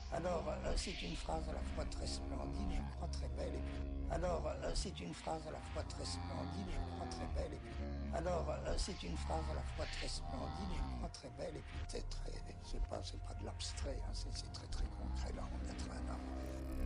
Alors, c'est une phrase à la fois très splendide, je crois très belle, et puis... Alors, c'est une phrase à la fois très splendide, je crois très belle, et puis... Alors, c'est une phrase à la fois très splendide, je crois très belle, et puis c'est pas de l'abstrait, hein, c'est très très concret, là, on est en train, là.